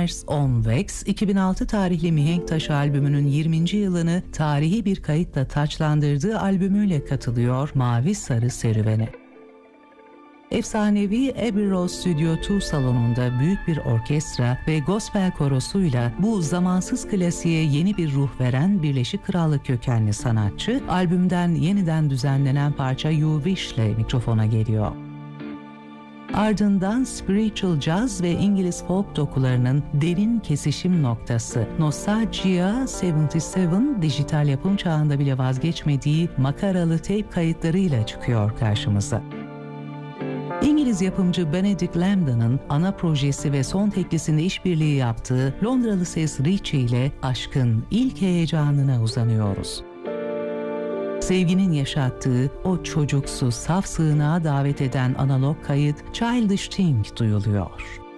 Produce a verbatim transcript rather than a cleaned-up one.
Stars on Wax, iki bin altı tarihli Mihenk Taşı albümünün yirminci yılını tarihi bir kayıtla taçlandırdığı albümüyle katılıyor Mavi Sarı serüvene. Efsanevi Abbey Road Studio iki salonunda büyük bir orkestra ve gospel korosuyla bu zamansız klasiğe yeni bir ruh veren Birleşik Krallık kökenli sanatçı, albümden yeniden düzenlenen parça You Wish ile mikrofona geliyor. Ardından spiritual jazz ve İngiliz folk dokularının derin kesişim noktası Nostalgia yetmiş yedi dijital yapım çağında bile vazgeçmediği makaralı teyp kayıtlarıyla çıkıyor karşımıza. İngiliz yapımcı Benedict Lambden'ın ana projesi ve son teklisinde işbirliği yaptığı Londralı ses Richie ile aşkın ilk heyecanına uzanıyoruz. Sevginin yaşattığı o çocuksu saf sığınağa davet eden analog kayıt Childish Thing duyuluyor.